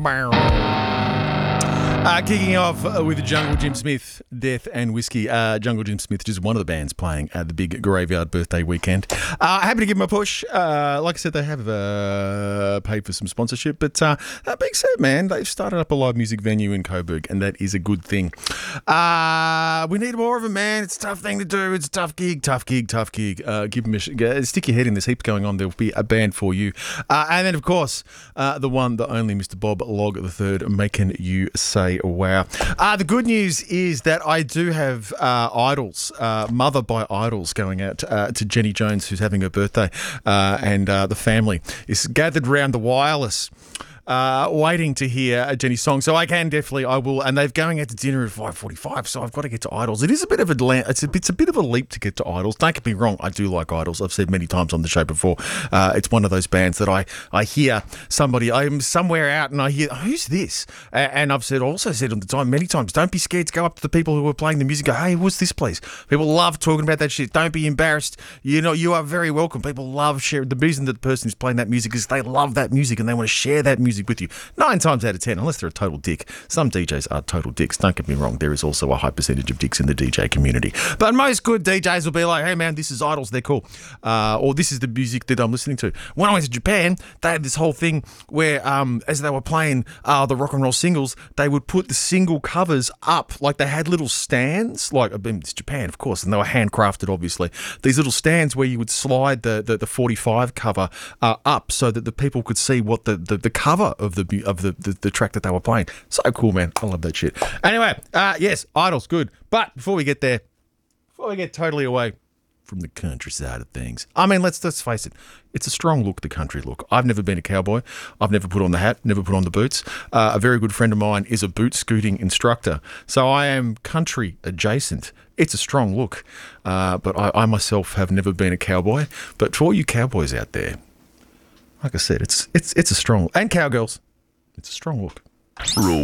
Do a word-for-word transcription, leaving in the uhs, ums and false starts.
Uh, kicking off uh, with Jungle Jim Smith, Death and Whiskey. Uh, Jungle Jim Smith, just one of the bands playing at the big Graveyard birthday weekend. Uh, happy to give them a push. Uh, like I said, they have uh, paid for some sponsorship. But uh, that being said, man, they've started up a live music venue in Coburg, and that is a good thing. Uh, we need more of them, man. It's a tough thing to do. It's a tough gig, tough gig, tough gig. Uh, give them a sh- stick your head in. There's heaps going on. There'll be a band for you. Uh, and then, of course, uh, the one, the only Mister Bob Log the Third, making you say wow. Uh, the good news is that I do have uh, Idols, uh, Mother by Idols, going out uh, to Jenny Jones, who's having her birthday, uh, and uh, the family is gathered round the wireless. Uh, waiting to hear Jenny's song, so I can definitely, I will, and they're going out to dinner at five forty-five, so I've got to get to Idols. It is a bit of a, it's a, it's a bit of a leap to get to Idols. Don't get me wrong, I do like Idols. I've said many times on the show before. Uh, it's one of those bands that I, I hear somebody, I'm somewhere out and I hear, who's this? And I've said, also said on the time many times, don't be scared to go up to the people who are playing the music. Go, hey, what's this place? People love talking about that shit. Don't be embarrassed. You know, you are very welcome. People love sharing. The reason that the person who's playing that music is they love that music and they want to share that music with you. Nine times out of ten, unless they're a total dick. Some D Js are total dicks. Don't get me wrong. There is also a high percentage of dicks in the D J community. But most good D Js will be like, hey, man, this is Idols. They're cool. Uh, or this is the music that I'm listening to. When I went to Japan, they had this whole thing where um, as they were playing uh, the rock and roll singles, they would put the single covers up. Like they had little stands. Like, I mean, it's Japan, of course, and they were handcrafted, obviously. These little stands where you would slide the, the, the forty-five cover uh, up so that the people could see what the, the, the cover of the of the, the, the track that they were playing. So cool, man. I love that shit. Anyway, uh, yes, Idols, good. But before we get there, before we get totally away from the country side of things, I mean, let's let's face it, it's a strong look, the country look. I've never been a cowboy. I've never put on the hat, never put on the boots. Uh, a very good friend of mine is a boot scooting instructor. So I am country adjacent. It's a strong look. Uh, but I, I myself have never been a cowboy. But for all you cowboys out there, like I said, it's it's it's a strong, and cowgirls, it's a strong look. Roll